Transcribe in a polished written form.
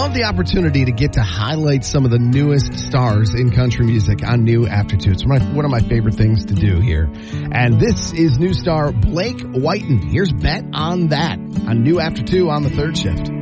love the opportunity to get to highlight some of the newest stars in country music on New After 2. It's one of my favorite things to do here. And this is new star Blake Whiten. Here's Bet on That on New After 2 on the third shift.